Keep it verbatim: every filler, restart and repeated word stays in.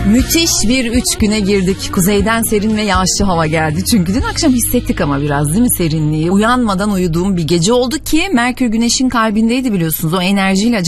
Müthiş bir üç güne girdik. Kuzeyden serin ve yağışlı hava geldi. Çünkü dün akşam hissettik ama biraz değil mi serinliği? Uyanmadan uyuduğum bir gece oldu ki Merkür Güneş'in kalbindeydi biliyorsunuz. O enerjiyle